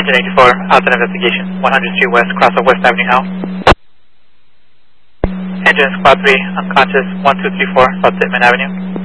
Engine 84, outside investigation, 100 Street West, cross of West Avenue L. Engine Squad 3, unconscious, 1234, South Titman Avenue.